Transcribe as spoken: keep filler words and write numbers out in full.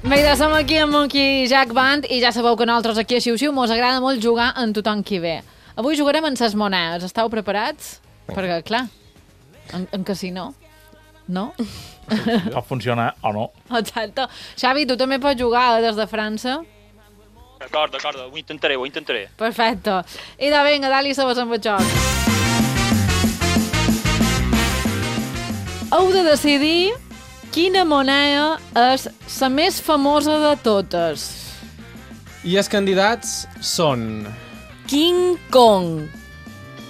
Bé, ja som aquí amb Monkey Jack Band i ja sabeu que nosaltres aquí a Xiu Xiu mos agrada molt jugar en tothom qui ve. Avui jugarem en ses monedes. Esteu preparats? Perquè, clar, en, en casino, no? Pot funcionar o no. Exacte. Xavi, tu també pots jugar des de França? D'acord, d'acord, ho intentaré, ho intentaré. Perfecte. I de vinga, dali sabes amb el joc. Heu de decidir quina moneda és la més famosa de totes. I els candidats són... King Kong,